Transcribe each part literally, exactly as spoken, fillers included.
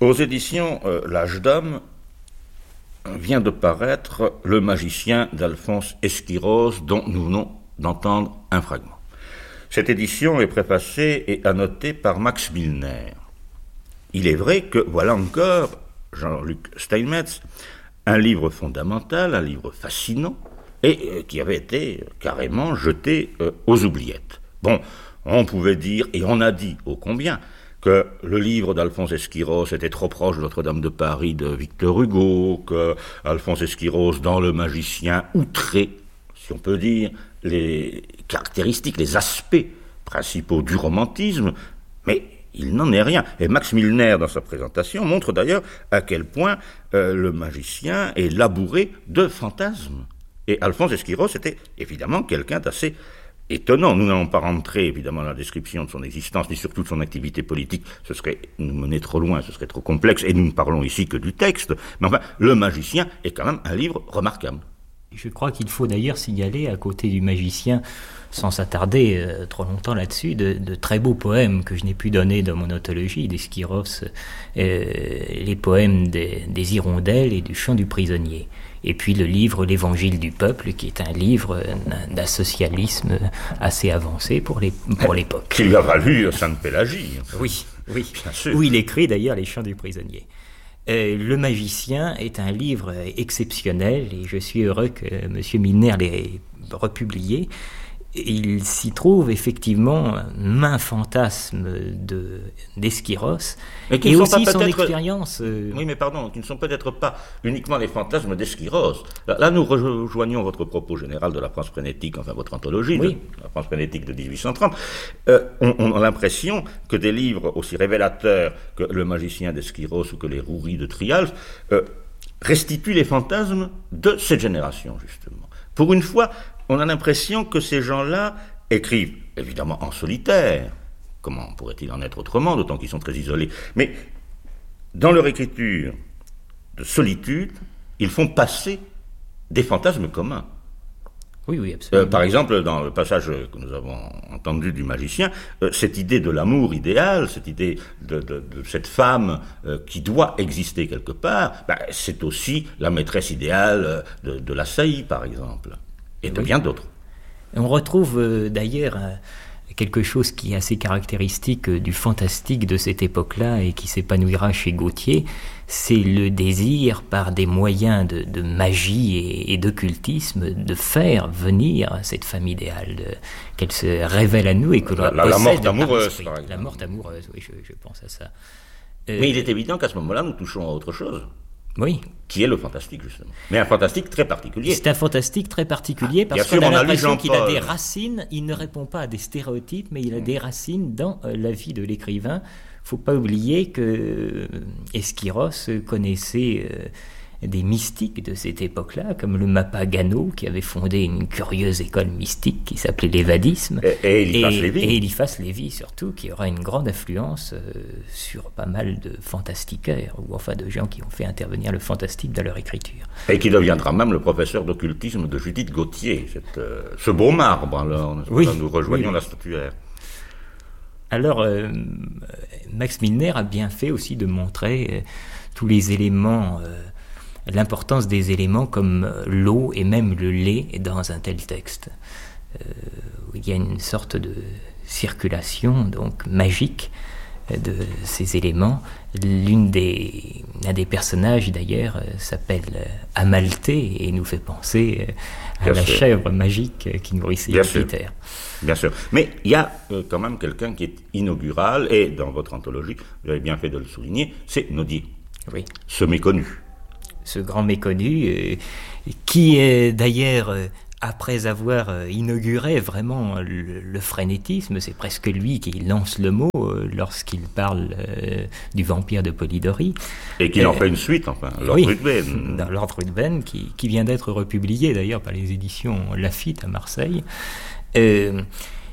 Aux éditions euh, L'Âge d'Homme vient de paraître Le Magicien d'Alphonse Esquiroz, dont nous venons d'entendre un fragment. Cette édition est préfacée et annotée par Max Milner. Il est vrai que voilà encore, Jean-Luc Steinmetz, un livre fondamental, un livre fascinant, et euh, qui avait été carrément jeté euh, aux oubliettes. Bon, on pouvait dire, et on a dit ô combien, que le livre d'Alphonse Esquiroz était trop proche de Notre-Dame de Paris de Victor Hugo, que Alphonse Esquiroz, dans Le Magicien, outrait, si on peut dire, les caractéristiques, les aspects principaux du romantisme, mais il n'en est rien. Et Max Milner, dans sa présentation, montre d'ailleurs à quel point euh, Le Magicien est labouré de fantasmes. Et Alphonse Esquiroz était évidemment quelqu'un d'assez étonnant. Nous n'allons pas rentrer évidemment dans la description de son existence, ni surtout de son activité politique. Ce serait nous mener trop loin, ce serait trop complexe, et nous ne parlons ici que du texte. Mais enfin, Le Magicien est quand même un livre remarquable. Je crois qu'il faut d'ailleurs signaler, à côté du Magicien, sans s'attarder euh, trop longtemps là-dessus, de, de très beaux poèmes que je n'ai pu donner dans mon anthologie d'Esquiroz, euh, les poèmes des, des Hirondelles et du Chant du Prisonnier. Et puis le livre L'Évangile du Peuple, qui est un livre d'un socialisme assez avancé pour les, pour l'époque. Qui lui a valu Sainte-Pélagie. Oui, oui. Bien sûr. Où il écrit d'ailleurs les Chants du Prisonnier. Euh, Le Magicien est un livre exceptionnel et je suis heureux que M. Milner l'ait republié. Il s'y trouve effectivement maint fantasme de, d'Esquiroz et, et aussi son expérience. Euh... Oui, mais pardon, qui ne sont peut-être pas uniquement les fantasmes d'Esquiroz. Là, là, nous rejoignons votre propos général de la France frénétique, enfin votre anthologie, oui. de la France frénétique de dix-huit cent trente. Euh, on, on a l'impression que des livres aussi révélateurs que Le Magicien d'Esquiroz ou que Les Roueries de Trialf euh, restituent les fantasmes de cette génération, justement. Pour une fois, on a l'impression que ces gens-là écrivent, évidemment en solitaire. Comment pourrait-il en être autrement, d'autant qu'ils sont très isolés. Mais dans leur écriture de solitude, ils font passer des fantasmes communs. Oui, oui, absolument. Euh, par exemple, dans le passage que nous avons entendu du Magicien, euh, cette idée de l'amour idéal, cette idée de, de, de cette femme euh, qui doit exister quelque part, ben, c'est aussi la maîtresse idéale de, de la Saillie, par exemple. Et de oui. bien d'autres. On retrouve euh, d'ailleurs euh, quelque chose qui est assez caractéristique euh, du fantastique de cette époque-là et qui s'épanouira chez Gautier, c'est le désir, par des moyens de, de magie et, et d'occultisme, de faire venir cette femme idéale, de, qu'elle se révèle à nous et que la, la, la morte amoureuse, par exemple. La morte amoureuse, oui, je, je pense à ça. Euh, Mais il est évident qu'à ce moment-là, nous touchons à autre chose. Oui. Qui est le fantastique, justement. Mais un fantastique très particulier. C'est un fantastique très particulier parce qu'on a a l'impression qu'il a des racines, il ne répond pas à des stéréotypes, mais il a mmh. des racines dans euh, la vie de l'écrivain. Il ne faut pas oublier que euh, Esquiroz connaissait euh, des mystiques de cette époque-là, comme le Mapagano, qui avait fondé une curieuse école mystique qui s'appelait l'évadisme. Et, et Eliphas Lévy. Et Eliphas Lévy, surtout, qui aura une grande influence euh, sur pas mal de fantastiquaires, ou enfin de gens qui ont fait intervenir le fantastique dans leur écriture. Et qui deviendra même le professeur d'occultisme de Judith Gautier, cette, euh, ce beau marbre, alors, oui, nous rejoignons oui. la statuaire. Alors, euh, Max Milner a bien fait aussi de montrer euh, tous les éléments... Euh, l'importance des éléments comme l'eau et même le lait dans un tel texte. Euh, il y a une sorte de circulation donc magique de ces éléments. L'une des, l'un des personnages d'ailleurs s'appelle Amalthée et nous fait penser à Bien la sûr. chèvre magique qui nourrissait Jupiter. Bien sûr. Mais il y a euh, quand même quelqu'un qui est inaugural et dans votre anthologie, vous avez bien fait de le souligner, c'est Nodier. Oui. Ce méconnu. Ce grand méconnu, euh, qui est d'ailleurs, euh, après avoir euh, inauguré vraiment le, le frénétisme, c'est presque lui qui lance le mot euh, lorsqu'il parle euh, du vampire de Polidori. Et qu'il en fait une suite, enfin, Lord oui, Ruthven. Dans Lord Ruthven, qui, qui vient d'être republié d'ailleurs par les éditions Laffitte à Marseille. Euh,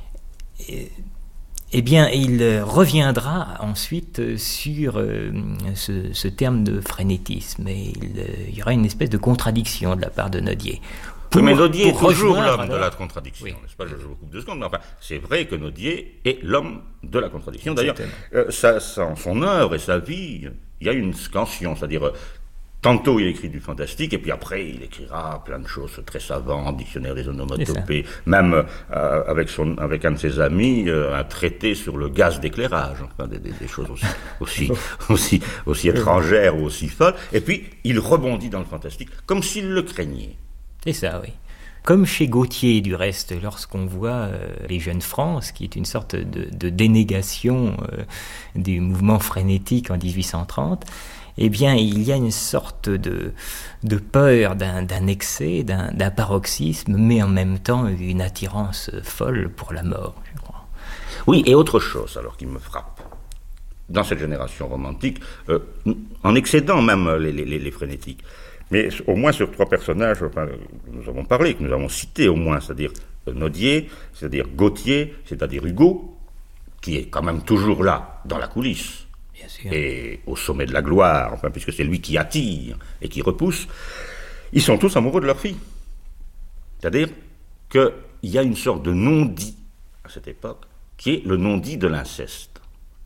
et, Eh bien, il reviendra ensuite sur euh, ce, ce terme de frénétisme et il, il y aura une espèce de contradiction de la part de Nodier. Pour, mais Nodier est toujours l'homme alors... de la contradiction, oui. n'est-ce pas? Je vous coupe deux secondes, mais enfin, c'est vrai que Nodier est l'homme de la contradiction. D'ailleurs, euh, sa, sa, son œuvre et sa vie il y a une scansion, c'est-à-dire euh, tantôt il écrit du fantastique, et puis après il écrira plein de choses très savantes, dictionnaire des onomatopées, même euh, avec, son, avec un de ses amis, euh, un traité sur le gaz d'éclairage, enfin des, des, des choses aussi, aussi, aussi, aussi étrangères ou aussi folles, et puis il rebondit dans le fantastique, comme s'il le craignait. C'est ça, oui. Comme chez Gautier, du reste, lorsqu'on voit euh, Les Jeunes France, qui est une sorte de, de dénégation euh, du mouvement frénétique en dix-huit cent trente, eh bien, il y a une sorte de, de peur d'un, d'un excès, d'un, d'un paroxysme, mais en même temps une attirance folle pour la mort, je crois. Oui, et autre chose, alors, qui me frappe, dans cette génération romantique, euh, en excédant même les, les, les frénétiques, mais au moins sur trois personnages, enfin, nous avons parlé, que nous avons cités au moins, c'est-à-dire Nodier, c'est-à-dire Gautier, c'est-à-dire Hugo, qui est quand même toujours là, dans la coulisse, bien sûr, et au sommet de la gloire, enfin, puisque c'est lui qui attire et qui repousse, ils sont tous amoureux de leur fille. C'est-à-dire qu'il y a une sorte de non-dit à cette époque, qui est le non-dit de l'inceste.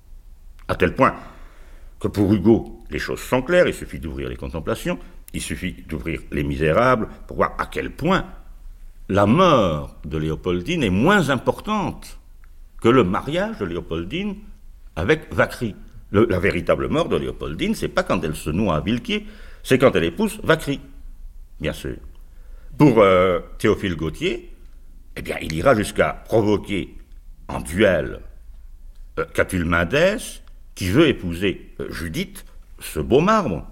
À tel point que pour Hugo, les choses sont claires, il suffit d'ouvrir les Contemplations, il suffit d'ouvrir Les Misérables pour voir à quel point la mort de Léopoldine est moins importante que le mariage de Léopoldine avec Vacry. Le, la véritable mort de Léopoldine, c'est pas quand elle se noie à Villequier, c'est quand elle épouse Vacry, bien sûr. Pour euh, Théophile Gautier, eh bien, il ira jusqu'à provoquer en duel euh, Catulle Mendès, qui veut épouser euh, Judith, ce beau marbre.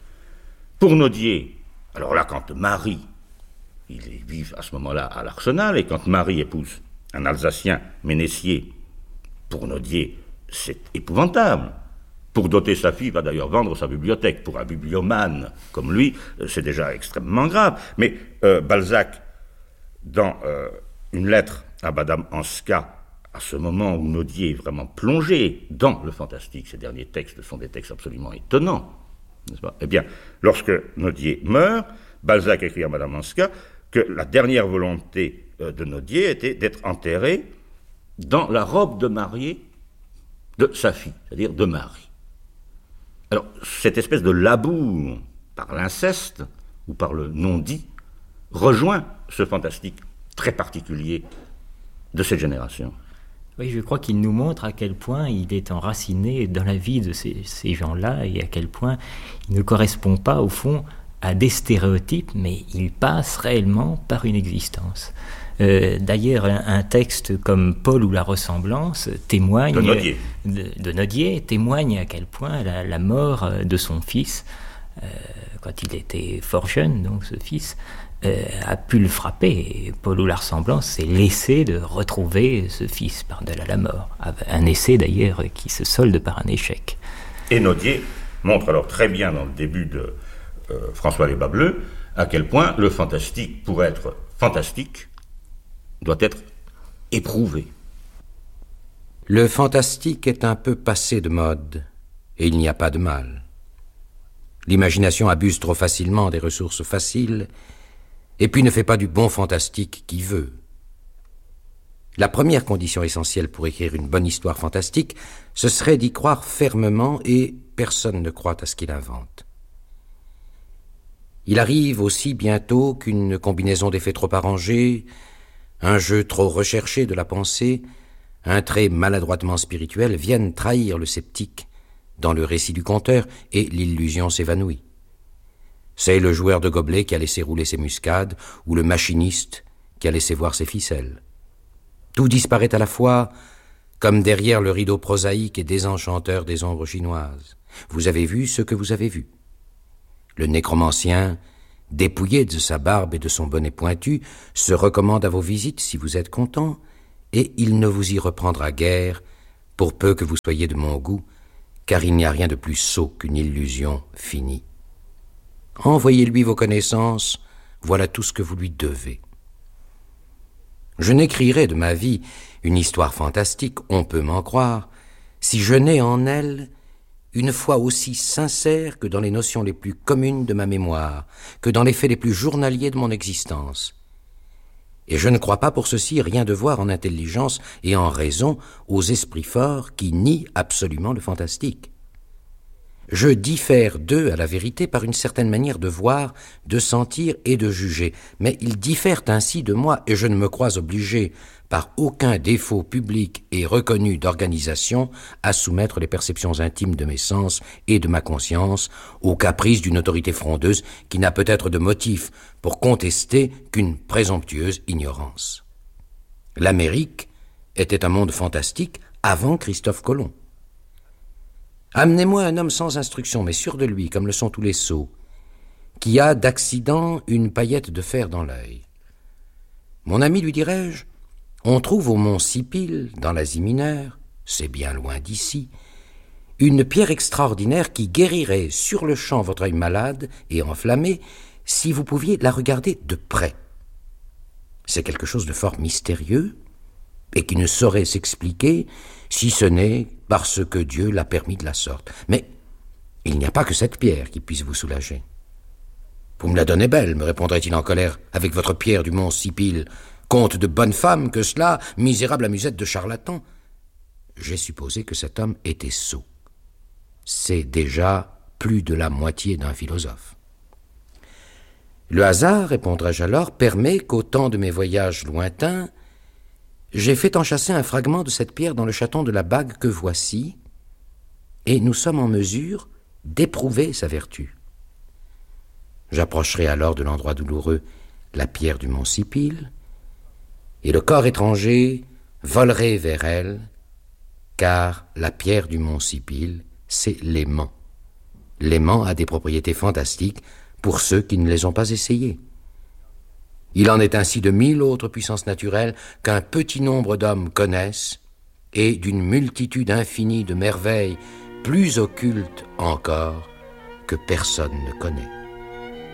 Pour Nodier, alors là, quand Marie, il vit à ce moment-là à l'Arsenal, et quand Marie épouse un Alsacien, Ménessier, pour Nodier, c'est épouvantable. Pour doter sa fille, il va d'ailleurs vendre sa bibliothèque. Pour un bibliomane comme lui, c'est déjà extrêmement grave. Mais euh, Balzac, dans euh, une lettre à Madame Anska, à ce moment où Nodier est vraiment plongé dans le fantastique, ces derniers textes sont des textes absolument étonnants, n'est-ce pas ? Eh bien, lorsque Nodier meurt, Balzac écrit à Madame Anska que la dernière volonté euh, de Nodier était d'être enterré dans la robe de mariée de sa fille, c'est-à-dire de Marie. Alors, cette espèce de labour par l'inceste ou par le non-dit rejoint ce fantastique très particulier de cette génération. Oui, je crois qu'il nous montre à quel point il est enraciné dans la vie de ces, ces gens-là et à quel point il ne correspond pas, au fond, à des stéréotypes, mais il passe réellement par une existence. Euh, d'ailleurs, un, un texte comme Paul ou la ressemblance témoigne de Nodier, de, de Nodier témoigne à quel point la, la mort de son fils, euh, quand il était fort jeune, donc ce fils, euh, a pu le frapper. Et Paul ou la ressemblance, c'est l'essai de retrouver ce fils par-delà la mort. Un essai d'ailleurs qui se solde par un échec. Et Nodier montre alors très bien dans le début de euh, François les Bas Bleus à quel point le fantastique, pour être fantastique, doit être éprouvé. Le fantastique est un peu passé de mode, et il n'y a pas de mal. L'imagination abuse trop facilement des ressources faciles, et puis ne fait pas du bon fantastique qui veut. La première condition essentielle pour écrire une bonne histoire fantastique, ce serait d'y croire fermement, et personne ne croit à ce qu'il invente. Il arrive aussi bientôt qu'une combinaison d'effets trop arrangés, un jeu trop recherché de la pensée, un trait maladroitement spirituel viennent trahir le sceptique dans le récit du conteur et l'illusion s'évanouit. C'est le joueur de gobelets qui a laissé rouler ses muscades ou le machiniste qui a laissé voir ses ficelles. Tout disparaît à la fois comme derrière le rideau prosaïque et désenchanteur des ombres chinoises. Vous avez vu ce que vous avez vu. Le nécromancien, dépouillé de sa barbe et de son bonnet pointu, se recommande à vos visites si vous êtes content, et il ne vous y reprendra guère, pour peu que vous soyez de mon goût, car il n'y a rien de plus sot qu'une illusion finie. Envoyez-lui vos connaissances, voilà tout ce que vous lui devez. Je n'écrirai de ma vie une histoire fantastique, on peut m'en croire, si je n'ai en elle une foi aussi sincère que dans les notions les plus communes de ma mémoire, que dans les faits les plus journaliers de mon existence. Et je ne crois pas pour ceci rien devoir en intelligence et en raison aux esprits forts qui nient absolument le fantastique. Je diffère d'eux, à la vérité, par une certaine manière de voir, de sentir et de juger. Mais ils diffèrent ainsi de moi, et je ne me crois obligé, par aucun défaut public et reconnu d'organisation, à soumettre les perceptions intimes de mes sens et de ma conscience aux caprices d'une autorité frondeuse qui n'a peut-être de motif pour contester qu'une présomptueuse ignorance. L'Amérique était un monde fantastique avant Christophe Colomb. Amenez-moi un homme sans instruction, mais sûr de lui, comme le sont tous les sots, qui a d'accident une paillette de fer dans l'œil. Mon ami, lui dirais-je, on trouve au mont Sipil, dans l'Asie mineure, c'est bien loin d'ici, une pierre extraordinaire qui guérirait sur le champ votre œil malade et enflammé si vous pouviez la regarder de près. C'est quelque chose de fort mystérieux et qui ne saurait s'expliquer si ce n'est parce que Dieu l'a permis de la sorte. Mais il n'y a pas que cette pierre qui puisse vous soulager. Vous me la donnez belle, me répondrait-il en colère, avec votre pierre du mont Sipil. Conte de bonne femme que cela, misérable amusette de charlatan. J'ai supposé que cet homme était sot. C'est déjà plus de la moitié d'un philosophe. Le hasard, répondrai-je alors, permet qu'au temps de mes voyages lointains, j'ai fait enchasser un fragment de cette pierre dans le chaton de la bague que voici, et nous sommes en mesure d'éprouver sa vertu. J'approcherai alors de l'endroit douloureux la pierre du mont Sipil, et le corps étranger volerait vers elle, car la pierre du mont Sipil, c'est l'aimant. L'aimant a des propriétés fantastiques pour ceux qui ne les ont pas essayées. Il en est ainsi de mille autres puissances naturelles qu'un petit nombre d'hommes connaissent et d'une multitude infinie de merveilles plus occultes encore que personne ne connaît.